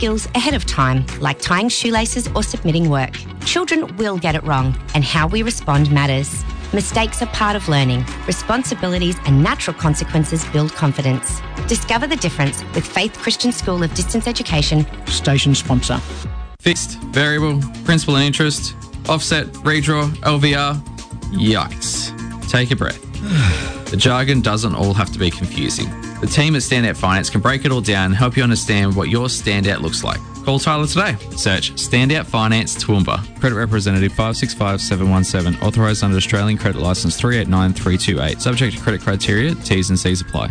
skills ahead of time, like tying shoelaces or submitting work. Children will get it wrong, and how we respond matters. Mistakes are part of learning. Responsibilities and natural consequences build confidence. Discover the difference with Faith Christian School of Distance Education. Station sponsor. Fixed, variable, principal and interest, offset, redraw, LVR. Yikes. Take a breath. The jargon doesn't all have to be confusing. The team at Standout Finance can break it all down and help you understand what your standout looks like. Call Tyler today. Search Standout Finance Toowoomba. Credit representative 565717. Authorised under Australian Credit Licence 389328. Subject to credit criteria. T's and C's apply.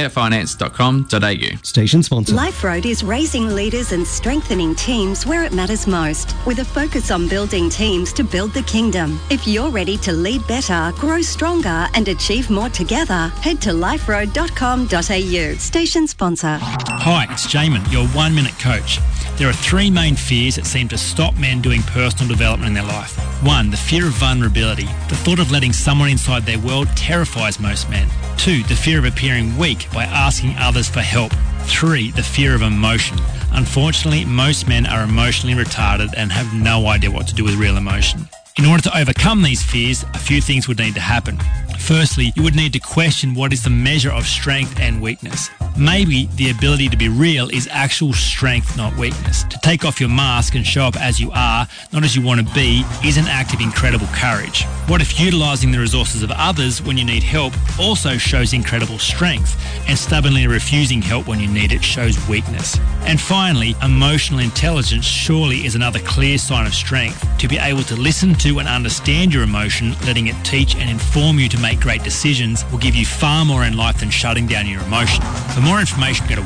Standoutfinance.com.au. Station sponsor. Life Road is raising leaders and strengthening teams where it matters most, with a focus on building teams to build the kingdom. If you're ready to lead better, grow stronger and achieve more together, head to liferoad.com.au. Station sponsor. Hi, it's Jamin, your 1 minute coach. There are three main fears that seem to stop men doing personal development in their life. 1, the fear of vulnerability. The thought of letting someone inside their world terrifies most men. 2, the fear of appearing weak by asking others for help. 3, the fear of emotion. Unfortunately, most men are emotionally retarded and have no idea what to do with real emotion. In order to overcome these fears, a few things would need to happen. Firstly, you would need to question what is the measure of strength and weakness. Maybe the ability to be real is actual strength, not weakness. To take off your mask and show up as you are, not as you want to be, is an act of incredible courage. What if utilising the resources of others when you need help also shows incredible strength, and stubbornly refusing help when you need it shows weakness? And finally, emotional intelligence surely is another clear sign of strength. To be able to listen to and understand your emotion, letting it teach and inform you to make great decisions will give you far more in life than shutting down your emotion. For more information, go to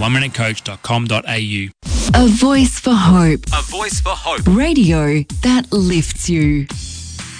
1minutecoach.com.au. A voice for hope. A voice for hope. Radio that lifts you.